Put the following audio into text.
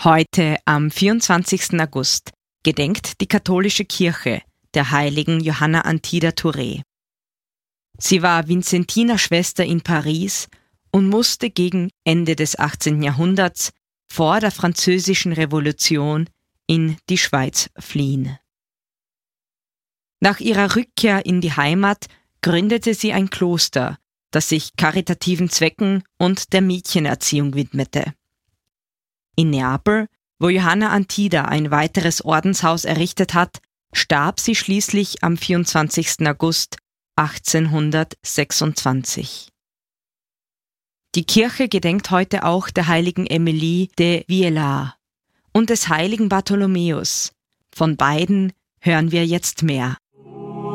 Heute, am 24. August, gedenkt die katholische Kirche der heiligen Johanna Antida Touré. Sie war Vinzentinerschwester in Paris und musste gegen Ende des 18. Jahrhunderts vor der Französischen Revolution in die Schweiz fliehen. Nach ihrer Rückkehr in die Heimat gründete sie ein Kloster, das sich karitativen Zwecken und der Mädchenerziehung widmete. In Neapel, wo Johanna Antida ein weiteres Ordenshaus errichtet hat, starb sie schließlich am 24. August 1826. Die Kirche gedenkt heute auch der heiligen Emilie de Viellard und des heiligen Bartholomäus. Von beiden hören wir jetzt mehr.